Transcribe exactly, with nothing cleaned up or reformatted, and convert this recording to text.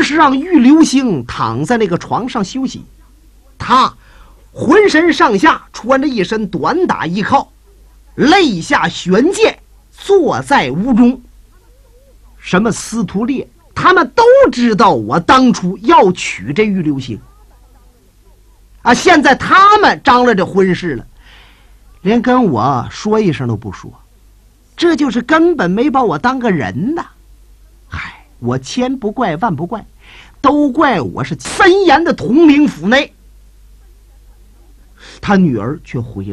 是让玉流星躺在那个床上休息，他浑身上下穿着一身短打衣靠，肋下悬剑，坐在屋中。什么司徒烈，他们都知道我当初要娶这玉流星啊！现在他们张罗这婚事了，连跟我说一声都不说，这就是根本没把我当个人呐！嗨，我千不怪万不怪，都怪我是森严的统领府内。他女儿却回